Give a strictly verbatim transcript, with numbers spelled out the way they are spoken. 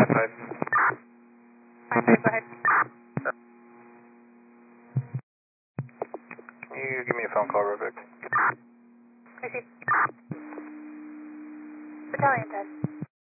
five five. Five five, go ahead. Can you give me a phone call real quick? I see. Battalion ten.